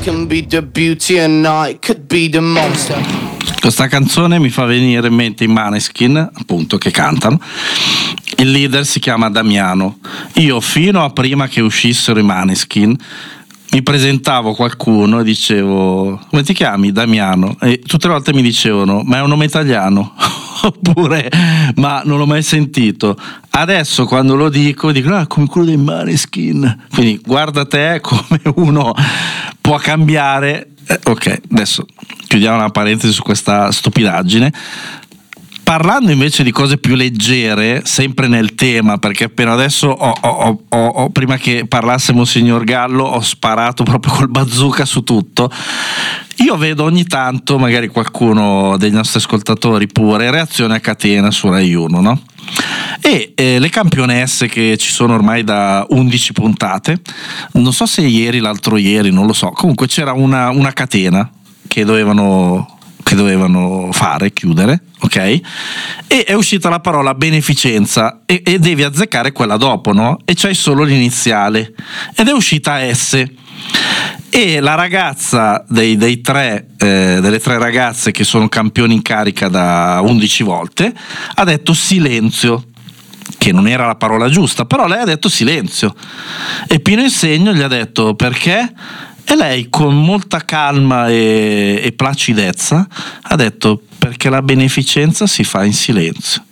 Can be the beauty and I could be the monster. Questa canzone mi fa venire in mente i Maneskin, appunto, che cantano. Il leader si chiama Damiano. Io fino a prima che uscissero i Maneskin mi presentavo qualcuno e dicevo: come ti chiami? Damiano. E tutte le volte mi dicevano: ma è un nome italiano? Oppure ma non l'ho mai sentito. Adesso quando lo dico come quello dei Maneskin. Quindi guarda te come uno può cambiare. Ok, adesso chiudiamo una parentesi su questa stupidaggine. Parlando invece di cose più leggere, sempre nel tema, perché appena adesso prima che parlassimo signor Gallo, ho sparato proprio col bazooka su tutto. Io vedo ogni tanto, magari qualcuno dei nostri ascoltatori pure, reazione a catena su Rai 1, no? E le campionesse che ci sono ormai da 11 puntate, non so se l'altro ieri, non lo so, comunque c'era una catena che dovevano chiudere, ok? E è uscita la parola beneficenza e devi azzeccare quella dopo, no? E c'hai solo l'iniziale ed è uscita S. E la ragazza delle tre ragazze che sono campioni in carica da 11 volte ha detto silenzio, che non era la parola giusta, però lei ha detto silenzio e Pino Insegno gli ha detto perché? E lei con molta calma e placidezza ha detto perché la beneficenza si fa in silenzio.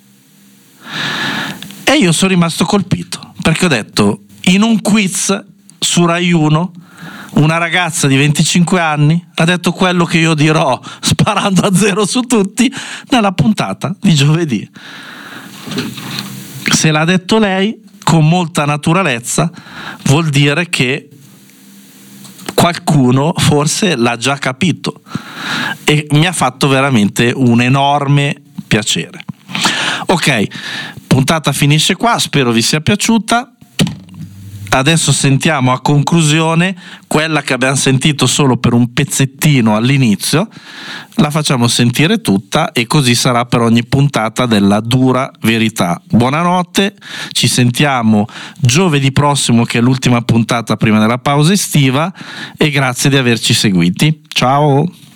E io sono rimasto colpito, perché ho detto, in un quiz su Rai 1 una ragazza di 25 anni ha detto quello che io dirò sparando a zero su tutti nella puntata di giovedì. Se l'ha detto lei con molta naturalezza vuol dire che qualcuno forse l'ha già capito e mi ha fatto veramente un enorme piacere. Ok, puntata finisce qua, spero vi sia piaciuta. Adesso sentiamo a conclusione quella che abbiamo sentito solo per un pezzettino all'inizio, la facciamo sentire tutta e così sarà per ogni puntata della dura verità. Buonanotte, ci sentiamo giovedì prossimo che è l'ultima puntata prima della pausa estiva e grazie di averci seguiti. Ciao!